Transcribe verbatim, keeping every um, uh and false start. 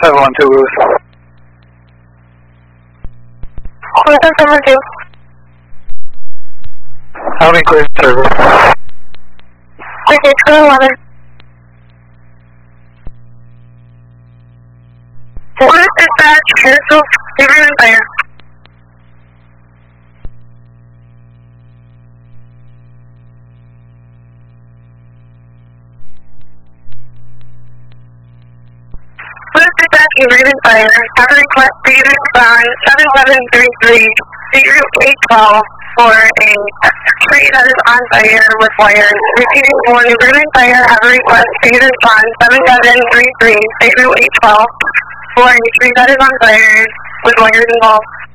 seven one two Ruth. Close on seven one two. Having clear service. Okay, two eleven. What is dispatch? Cancel. River and Fire. What is dispatch? River and Fire. Have a request for you to respond seven eleven three three, State Route eight twelve for a tree that is on fire with wires. Receiving warning, River and Fire have a request for you to respond seven eleven three three, State Route eight twelve for a tree that is on fire with wires involved.